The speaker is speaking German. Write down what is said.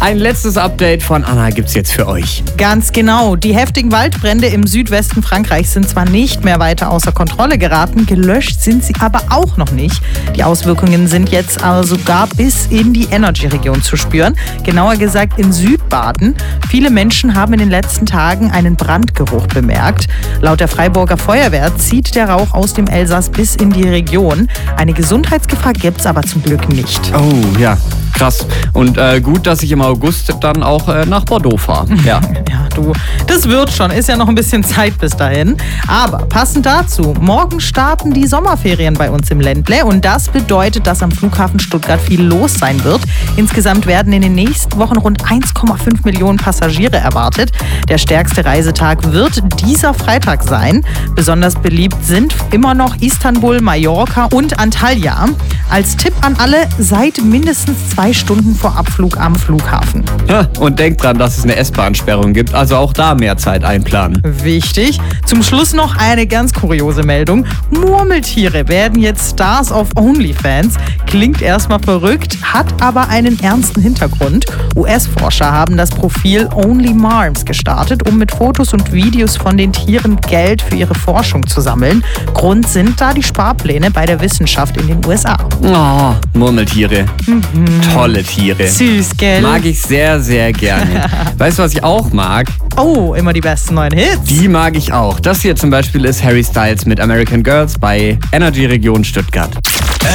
Ein letztes Update von Anna gibt's jetzt für euch. Ganz genau. Die heftigen Waldbrände im Südwesten Frankreichs sind zwar nicht mehr weiter außer Kontrolle geraten, gelöscht sind sie aber auch noch nicht. Die Auswirkungen sind jetzt aber sogar bis in die Energy-Region zu spüren. Genauer gesagt in Südbaden. Viele Menschen haben in den letzten Tagen einen Brandgeruch bemerkt. Laut der Freiburger Feuerwehr zieht der Rauch aus dem Elsass bis in die Region. Eine Gesundheitsgefahr gibt's aber zum Glück nicht. Oh ja, krass. Und gut, dass ich im August dann auch nach Bordeaux fahre. Ja. Ja, du, das wird schon. Ist ja noch ein bisschen Zeit bis dahin. Aber passend dazu, morgen starten die Sommerferien bei uns im Ländle und das bedeutet, dass am Flughafen Stuttgart viel los sein wird. Insgesamt werden in den nächsten Wochen rund 1,5 Millionen Passagiere erwartet. Der stärkste Reisetag wird dieser Freitag sein. Besonders beliebt sind immer noch Istanbul, Mallorca und Antalya. Als Tipp an alle, seid mindestens 2 Stunden vor Abflug am Flughafen. Ja, und denkt dran, dass es eine S-Bahn-Sperrung gibt, also auch da mehr Zeit einplanen. Wichtig. Zum Schluss noch eine ganz kuriose Meldung. Murmeltiere werden jetzt Stars of OnlyFans. Klingt erstmal verrückt, hat aber einen ernsten Hintergrund. US-Forscher haben das Profil Only Marms gestartet, um mit Fotos und Videos von den Tieren Geld für ihre Forschung zu sammeln. Grund sind da die Sparpläne bei der Wissenschaft in den USA. Oh, Murmeltiere. Tolle Tiere. Süß, gell? Mag ich sehr, sehr gerne. Weißt du, was ich auch mag? Oh, immer die besten neuen Hits. Die mag ich auch. Das hier zum Beispiel ist Harry Styles mit American Girls bei Energy Region Stuttgart.